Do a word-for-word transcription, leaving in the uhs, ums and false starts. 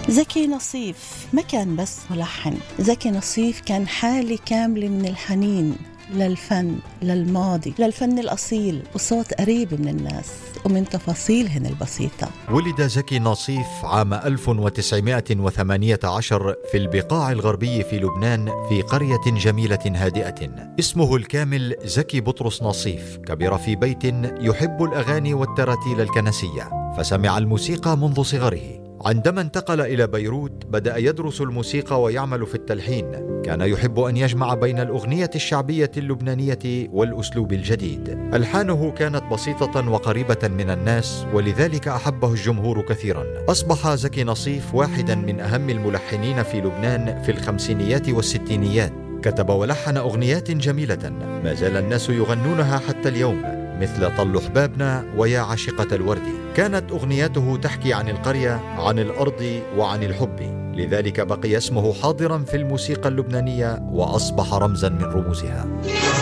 زكي نصيف ما كان بس ملحن، زكي نصيف كان حالة كاملة من الحنين للفن، للماضي، للفن الأصيل، وصوت قريب من الناس ومن تفاصيلهن البسيطة. ولد زكي نصيف عام ألف وتسعمائة وثمانية عشر في البقاع الغربي في لبنان في قرية جميلة هادئة. اسمه الكامل زكي بطرس نصيف. كبر في بيت يحب الأغاني والتراتيل الكنسية، فسمع الموسيقى منذ صغره. عندما انتقل إلى بيروت بدأ يدرس الموسيقى ويعمل في التلحين. كان يحب أن يجمع بين الأغنية الشعبية اللبنانية والأسلوب الجديد. ألحانه كانت بسيطة وقريبة من الناس، ولذلك أحبه الجمهور كثيرا. أصبح زكي نصيف واحدا من أهم الملحنين في لبنان في الخمسينيات والستينيات. كتب ولحن أغنيات جميلة ما زال الناس يغنونها حتى اليوم، مثل طل حبابنا ويا عاشقة الورد. كانت أغنياته تحكي عن القرية، عن الأرض وعن الحب، لذلك بقي اسمه حاضرا في الموسيقى اللبنانية وأصبح رمزا من رموزها.